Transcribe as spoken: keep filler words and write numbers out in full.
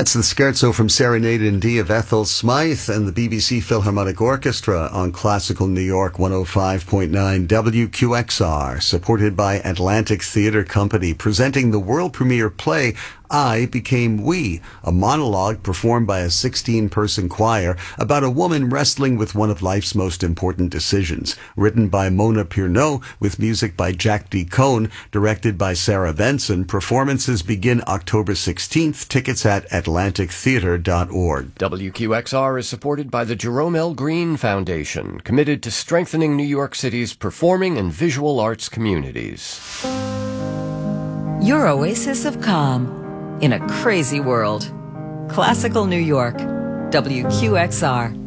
That's the scherzo from Serenade in D of Ethel Smythe and the B B C Philharmonic Orchestra on Classical New York one oh five point nine W Q X R, supported by Atlantic Theatre Company, presenting the world premiere play I Became We, a monologue performed by a sixteen-person choir about a woman wrestling with one of life's most important decisions. Written by Mona Pirneau, with music by Jack D. Cohn, directed by Sarah Benson. Performances begin October sixteenth. Tickets at atlantic theatre dot org. W Q X R is supported by the Jerome L. Green Foundation, committed to strengthening New York City's performing and visual arts communities. Your oasis of calm in a crazy world. Classical New York, W Q X R.